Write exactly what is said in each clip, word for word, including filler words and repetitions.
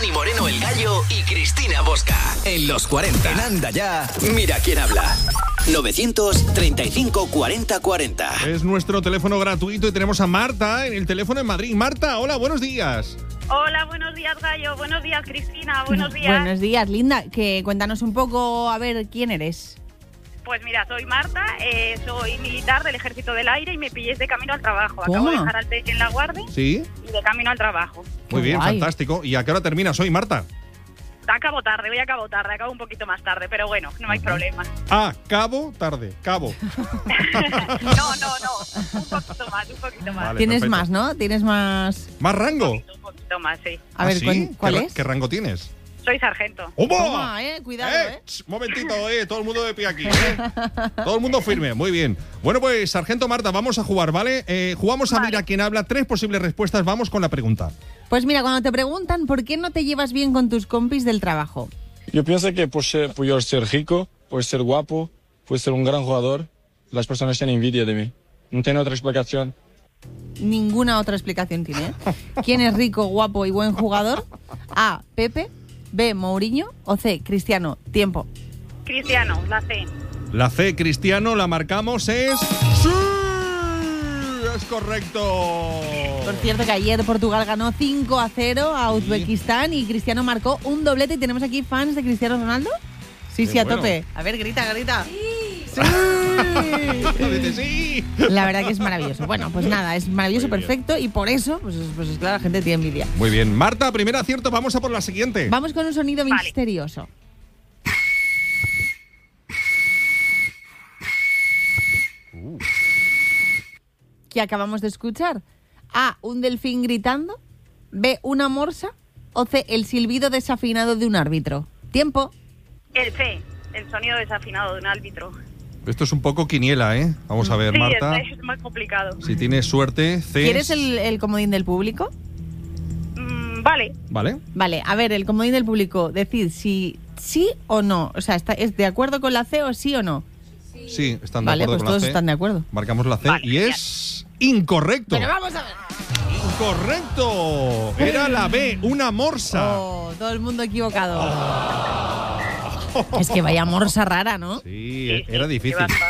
Dani Moreno el Gallo y Cristina Bosca. En los cuarenta. En Anda Ya, mira quién habla. novecientos treinta y cinco cuarenta cuarenta. Es nuestro teléfono gratuito y tenemos a Marta en el teléfono en Madrid. Marta, hola, buenos días. Hola, buenos días, Gallo. Buenos días, Cristina. Buenos días. Buenos días, linda. Que cuéntanos un poco, a ver, ¿quién eres? Pues mira, soy Marta, eh, soy militar del Ejército del Aire y me pilléis de camino al trabajo. ¿Cómo? Acabo de dejar al peque en la guardia Sí. y de camino al trabajo. Muy bien, guay. fantástico. ¿Y a qué hora terminas hoy, Marta? Acabo tarde, voy a acabo tarde, acabo un poquito más tarde, pero bueno, no hay problema. Ah, cabo, tarde, cabo. No, no, no, un poquito más, un poquito más. Vale, Tienes perfecto. más, ¿no? Tienes más... ¿Más rango? Un poquito más, sí. A ¿Ah, ver, sí? ¿cuál, cuál ¿Qué, ra- es? ¿Qué rango tienes? Soy sargento. ¡Omo! Toma, eh, cuidado, eh. ch, momentito, eh, todo el mundo de pie aquí, eh. Todo el mundo firme, muy bien. Bueno, pues, Sargento Marta, vamos a jugar, ¿vale? Eh, jugamos a Vale. Mira quién habla, tres posibles respuestas, vamos con la pregunta. Pues mira, cuando te preguntan por qué no te llevas bien con tus compis del trabajo, Yo pienso que por, ser, por yo ser rico, por ser guapo, por ser un gran jugador, las personas tienen envidia de mí. No tiene otra explicación. ninguna otra explicación tiene, ¿eh? ¿Quién es rico, guapo y buen jugador? A, Pepe. B, Mourinho. O C, Cristiano. Tiempo. Cristiano, la C. La C, Cristiano, la marcamos, es... ¡Sí! Es correcto. Por cierto que ayer Portugal ganó cinco a cero a Uzbekistán y Cristiano marcó un doblete. ¿Y tenemos aquí fans de Cristiano Ronaldo? Sí, Qué sí, a bueno. tope. A ver, grita, grita. ¡Sí! Dice sí. La verdad que es maravilloso. Bueno, pues nada, es maravilloso, Muy bien. perfecto. Y por eso, pues, pues claro, la gente tiene envidia. Muy bien. Marta, primer acierto, vamos a por la siguiente. Vamos con un sonido Vale. misterioso. ¿Qué acabamos de escuchar? A, un delfín gritando. B, una morsa. O C, el silbido desafinado de un árbitro. Tiempo. El C, el sonido desafinado de un árbitro. Esto es un poco quiniela, ¿eh? Vamos a ver, Sí, Marta. es, es más complicado. Si tienes suerte, C. ¿Quieres el, el comodín del público? Mm, vale, ¿Vale? Vale, a ver, el comodín del público. Decid si sí o no. O sea, está, ¿es de acuerdo con la C o sí o no? Sí, están de Vale, acuerdo pues con todos la C. están de acuerdo. Marcamos la C Vale, y genial. es incorrecto. Pero vamos a ver. Incorrecto. Era la B, una morsa. Oh, todo el mundo equivocado. Es que vaya morsa rara, ¿no? Sí, sí, era sí, difícil. bastante.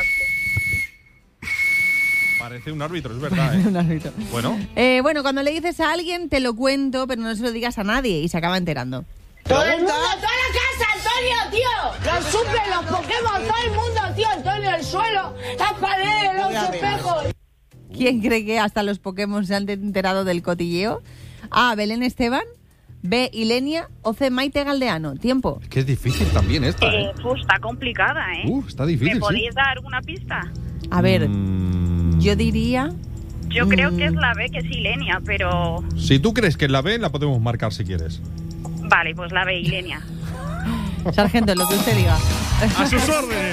Parece un árbitro, es verdad, ¿eh? Un árbitro. Bueno, Eh, bueno, cuando le dices a alguien, te lo cuento, pero no se lo digas a nadie y se acaba enterando. Todo el mundo, toda la casa, Antonio, tío. Los suples, los Pokémon, todo el mundo, tío. Antonio, el suelo, las paredes, los espejos. ¿Quién cree que hasta los Pokémon se han enterado del cotilleo? A, Belén Esteban. B, Ilenia. O C, Maite Galdeano. Tiempo. que es difícil también esta, Eh, ¿eh? pues está complicada, ¿eh? Uh, está difícil, ¿Me sí. podéis dar una pista? A ver, Mm, yo diría... Yo creo que es Mm. la B, que es Ilenia, pero... Si tú crees que es la B, la podemos marcar si quieres. Vale, pues la B, Ilenia. Sargento, lo que usted diga. ¡A sus órdenes!